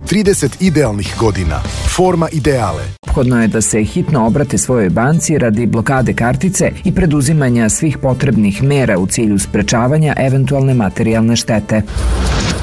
30 idealnih godina. Forma ideale. Neophodno je da se hitno obrate svojoj banci radi blokade kartice i preduzimanja svih potrebnih mera u cilju sprečavanja eventualne materijalne štete.